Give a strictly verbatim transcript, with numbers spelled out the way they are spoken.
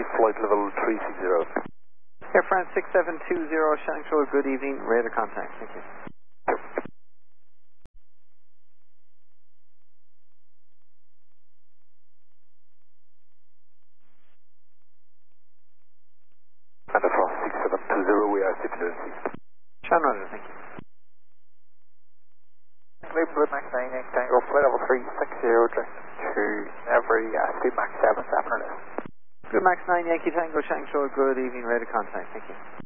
flight level three six zero. Air France six seven two zero, Shanghai, good evening, radar contact, thank you. Panda France six seven two zero, we are Citizen Shanghai, thank you. Blue Max nine Yankee Tango, flight level three six zero, direct to every uh, Blue Max seven seven or less. Blue Max nine Yankee Tango, Shanghai, good evening, radar contact, thank you.